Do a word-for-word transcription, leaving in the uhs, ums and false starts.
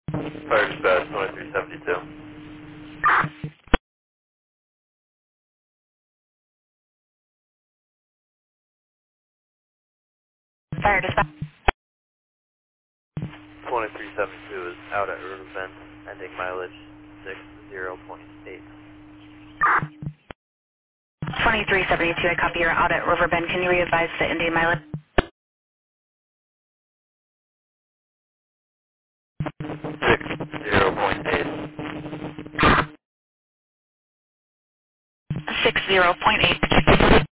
Fire dispatch twenty-three seventy-two. Fire dispatch. twenty-three seventy-two is out at Riverbend, ending mileage six zero point eight. twenty-three seventy-two, I copy you're out at Riverbend. Can you re-advise the Indian mileage? six zero point eight. six zero point eight.